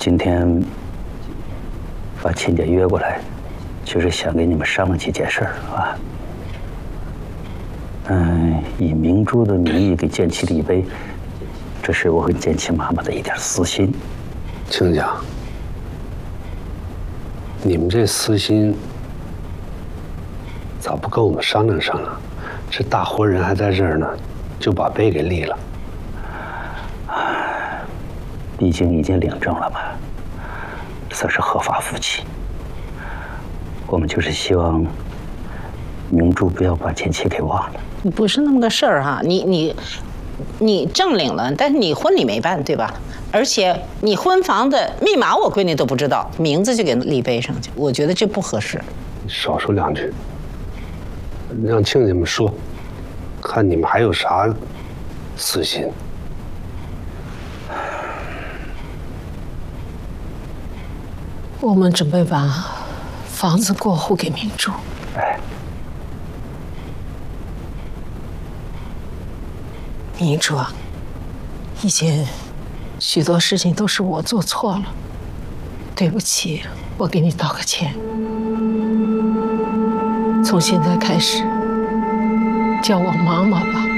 今天把亲家约过来，就是想给你们商量几件事啊。以明珠的名义给建奇立碑，这是我和建奇妈妈的一点私心。 亲家，你们这私心咋不跟我们商量商量？这大活人还在这儿呢，就把碑给立了。 毕竟已经领证了嘛，算是合法夫妻。我们就是希望明珠不要把建奇给忘了。 不是那么个事儿哈，你证领了，但是你婚礼没办，对吧？而且你婚房的密码我闺女都不知道，名字就给立碑上去，我觉得这不合适。 你少说两句，让亲家们说，看你们还有啥私心。 我们准备把房子过户给明珠。 哎， 明珠啊，以前许多事情都是我做错了，对不起，我给你道个歉。从现在开始，叫我妈妈吧。